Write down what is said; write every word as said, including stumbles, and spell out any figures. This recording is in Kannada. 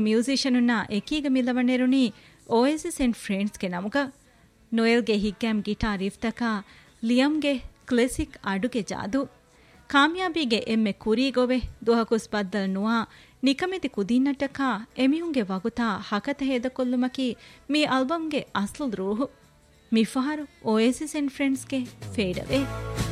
ಮ್ಯೂಸಿಷಿಯನುನ್ನ ಎಕೀಗ ಮಿಲವಣೆರುನಿ ಓಯಸಿಸ್ ಅಂಡ್ ಫ್ರೆಂಡ್ಸ್ಗೆ ನಮುಗ ನೋಯಲ್ಗೆ ಹಿಗ್ಗ್ಯಾಮ್ ಗಿಟಾರ್ ಇಫ್ತಕ ಲಿಯಮ್ಗೆ ಕ್ಲಾಸಿಕ್ ಅಡುಗೆ ಜಾದು ಕಾಮಯಾಬಿಗೆ ಎಮ್ಮೆ ಕುರಿಗೊವೆ ದುಹಕುಸ್ ಬದ್ದಲ್ ನುವಾ ನಿಕಮೆತಿ ಕುದಿನ್ನಟಕ ಎಮಿಹುಂಗೆ ವಗುತಾ ಹಕತ ಹೇದಕೊಲ್ಲುಮಕಿ ಮೀ ಆಲ್ಬಮ್ಗೆ ಅಸ್ಲುದ್ ರೂಹು ಮಿಫಾರು ಓಯಸಿಸ್ ಅಂಡ್ ಫ್ರೆಂಡ್ಸ್ಗೆ ಫೇಡವೆ